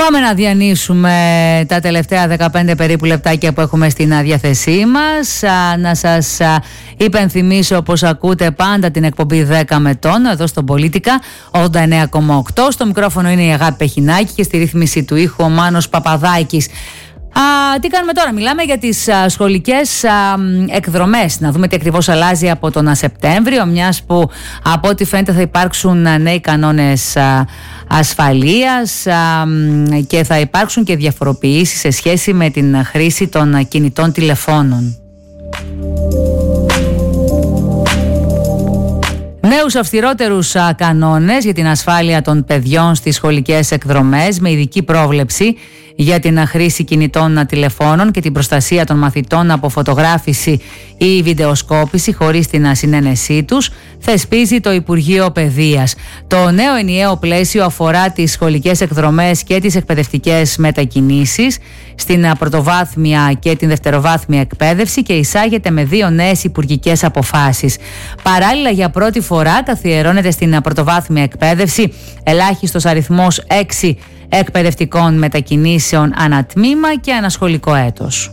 Πάμε να διανύσουμε τα τελευταία 15 περίπου λεπτάκια που έχουμε στην διάθεσή μας. Να σας υπενθυμίσω πως ακούτε πάντα την εκπομπή 10 με τόνο εδώ στο Πολίτικα 89,8. Στο μικρόφωνο είναι η Αγάπη Πεχινάκη και στη ρύθμιση του ήχου ο Μάνος Παπαδάκης. Τι κάνουμε τώρα? Μιλάμε για τις σχολικές εκδρομές. Να δούμε τι ακριβώς αλλάζει από τον Σεπτέμβριο, μιας που από ό,τι φαίνεται θα υπάρξουν νέοι κανόνες ασφαλείας και θα υπάρξουν και διαφοροποιήσεις σε σχέση με την χρήση των κινητών τηλεφώνων. Νέους αυστηρότερους κανόνες για την ασφάλεια των παιδιών στις σχολικές εκδρομές με ειδική πρόβλεψη για την χρήση κινητών τηλεφώνων και την προστασία των μαθητών από φωτογράφηση ή βιντεοσκόπηση χωρίς την συνένεσή τους, θεσπίζει το Υπουργείο Παιδείας. Το νέο ενιαίο πλαίσιο αφορά τις σχολικές εκδρομές και τις εκπαιδευτικές μετακινήσεις στην πρωτοβάθμια και την δευτεροβάθμια εκπαίδευση και εισάγεται με 2 νέες υπουργικές αποφάσεις. Παράλληλα, για πρώτη φορά καθιερώνεται στην πρωτοβάθμια εκπαίδευση ελάχιστος αριθμός 6 εκπαιδευτικών μετακινήσεων ανατμήμα και ανασχολικό έτος.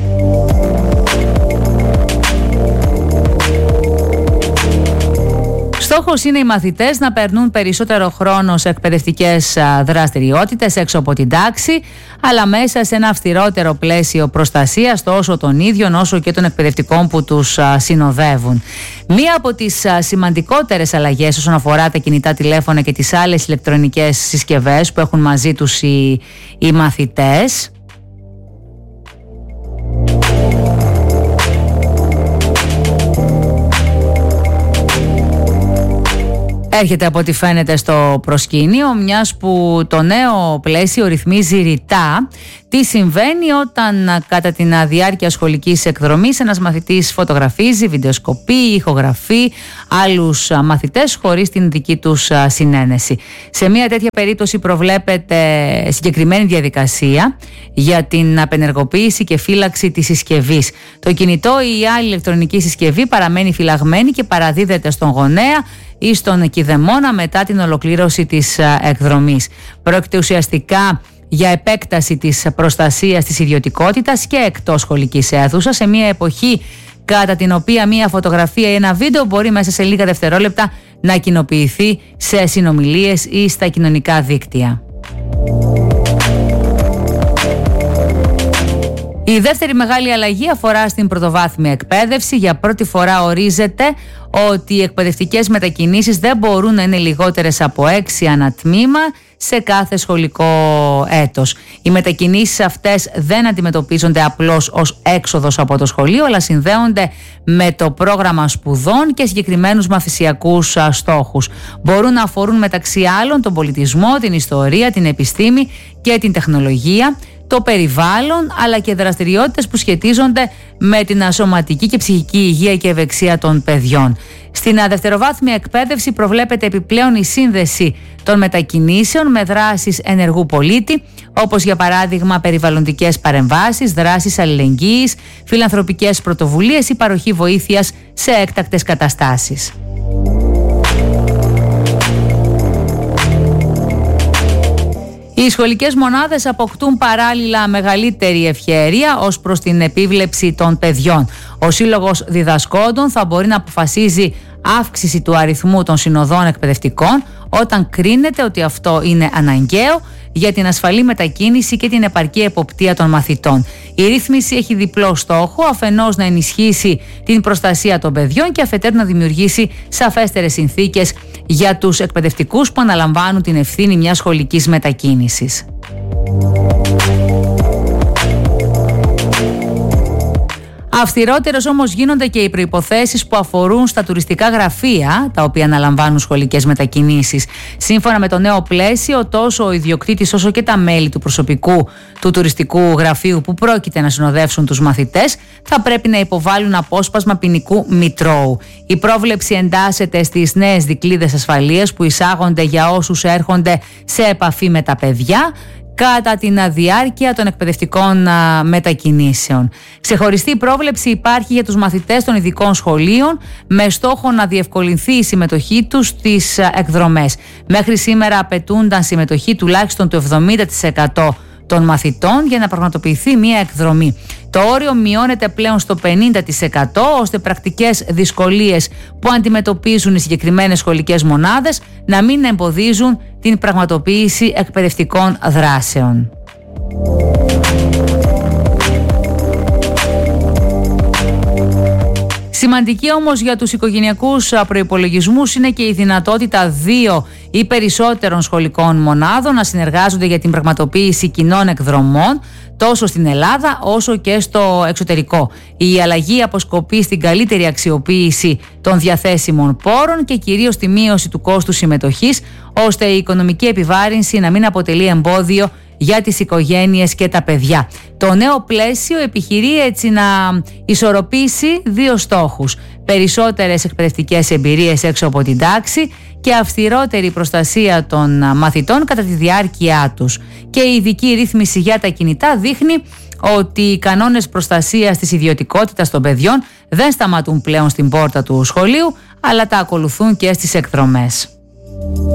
Στόχος είναι οι μαθητές να περνούν περισσότερο χρόνο σε εκπαιδευτικές δραστηριότητες έξω από την τάξη, αλλά μέσα σε ένα αυστηρότερο πλαίσιο προστασίας τόσο των ίδιων όσο και των εκπαιδευτικών που τους συνοδεύουν. Μία από τις σημαντικότερες αλλαγές όσον αφορά τα κινητά τηλέφωνα και τις άλλες ηλεκτρονικές συσκευές που έχουν μαζί τους οι μαθητές έρχεται από ό,τι φαίνεται στο προσκήνιο, μιας που το νέο πλαίσιο ρυθμίζει ρητά τι συμβαίνει όταν κατά την διάρκεια σχολικής εκδρομής ένας μαθητής φωτογραφίζει, βιντεοσκοπεί, ηχογραφεί άλλους μαθητές χωρίς την δική τους συνένεση. Σε μια τέτοια περίπτωση προβλέπεται συγκεκριμένη διαδικασία για την απενεργοποίηση και φύλαξη της συσκευής. Το κινητό ή η άλλη ηλεκτρονική συσκευή παραμένει φυλαγμένη και παραδίδεται στον γονέα ή στον κηδεμόνα μετά την ολοκλήρωση της εκδρομής. Πρόκειται ουσιαστικά για επέκταση της προστασίας της ιδιωτικότητας και εκτός σχολικής αίθουσας σε μια εποχή κατά την οποία μια φωτογραφία ή ένα βίντεο μπορεί μέσα σε λίγα δευτερόλεπτα να κοινοποιηθεί σε συνομιλίες ή στα κοινωνικά δίκτυα. Η δεύτερη μεγάλη αλλαγή αφορά στην πρωτοβάθμια εκπαίδευση. Για πρώτη φορά ορίζεται ότι οι εκπαιδευτικές μετακινήσεις δεν μπορούν να είναι λιγότερες από 6 ανατμήμα σε κάθε σχολικό έτος. Οι μετακινήσεις αυτές δεν αντιμετωπίζονται απλώς ως έξοδος από το σχολείο, αλλά συνδέονται με το πρόγραμμα σπουδών και συγκεκριμένους μαθησιακούς στόχους. Μπορούν να αφορούν μεταξύ άλλων τον πολιτισμό, την ιστορία, την επιστήμη και την τεχνολογία, το περιβάλλον, αλλά και δραστηριότητες που σχετίζονται με την σωματική και ψυχική υγεία και ευεξία των παιδιών. Στην δευτεροβάθμια εκπαίδευση προβλέπεται επιπλέον η σύνδεση των μετακινήσεων με δράσεις ενεργού πολίτη, όπως για παράδειγμα περιβαλλοντικές παρεμβάσεις, δράσεις αλληλεγγύης, φιλανθρωπικές πρωτοβουλίες ή παροχή βοήθειας σε έκτακτες καταστάσεις. Οι σχολικές μονάδες αποκτούν παράλληλα μεγαλύτερη ευχέρεια ως προς την επίβλεψη των παιδιών. Ο Σύλλογος Διδασκόντων θα μπορεί να αποφασίζει αύξηση του αριθμού των συνοδών εκπαιδευτικών όταν κρίνεται ότι αυτό είναι αναγκαίο για την ασφαλή μετακίνηση και την επαρκή εποπτεία των μαθητών. Η ρύθμιση έχει διπλό στόχο, αφενός να ενισχύσει την προστασία των παιδιών και αφετέρου να δημιουργήσει σαφέστερες συνθήκες για τους εκπαιδευτικούς που αναλαμβάνουν την ευθύνη μιας σχολικής μετακίνησης. Αυστηρότερες όμως γίνονται και οι προϋποθέσεις που αφορούν στα τουριστικά γραφεία, τα οποία αναλαμβάνουν σχολικές μετακινήσεις. Σύμφωνα με το νέο πλαίσιο, τόσο ο ιδιοκτήτης όσο και τα μέλη του προσωπικού του τουριστικού γραφείου που πρόκειται να συνοδεύσουν τους μαθητές θα πρέπει να υποβάλουν απόσπασμα ποινικού μητρώου. Η πρόβλεψη εντάσσεται στις νέες δικλείδες ασφαλείας που εισάγονται για όσους έρχονται σε επαφή με τα παιδιά, κατά την διάρκεια των εκπαιδευτικών μετακινήσεων. Ξεχωριστή πρόβλεψη υπάρχει για τους μαθητές των ειδικών σχολείων με στόχο να διευκολυνθεί η συμμετοχή τους στις εκδρομές. Μέχρι σήμερα απαιτούνταν συμμετοχή τουλάχιστον του 70% των μαθητών για να πραγματοποιηθεί μία εκδρομή. Το όριο μειώνεται πλέον στο 50% ώστε πρακτικές δυσκολίες που αντιμετωπίζουν οι συγκεκριμένες σχολικές μονάδες να μην εμποδίζουν την πραγματοποίηση εκπαιδευτικών δράσεων. Σημαντική όμως για τους οικογενειακούς προϋπολογισμούς είναι και η δυνατότητα 2 ή περισσότερων σχολικών μονάδων να συνεργάζονται για την πραγματοποίηση κοινών εκδρομών τόσο στην Ελλάδα όσο και στο εξωτερικό. Η αλλαγή αποσκοπεί στην καλύτερη αξιοποίηση των διαθέσιμων πόρων και κυρίως στη μείωση του κόστου συμμετοχής, ώστε η οικονομική επιβάρυνση να μην αποτελεί εμπόδιο για τις οικογένειες και τα παιδιά. Το νέο πλαίσιο επιχειρεί έτσι να ισορροπήσει 2 στόχους: περισσότερες εκπαιδευτικές εμπειρίες έξω από την τάξη και αυστηρότερη προστασία των μαθητών κατά τη διάρκεια τους. Και η ειδική ρύθμιση για τα κινητά δείχνει ότι οι κανόνες προστασίας της ιδιωτικότητας των παιδιών δεν σταματούν πλέον στην πόρτα του σχολείου, αλλά τα ακολουθούν και στις εκδρομές.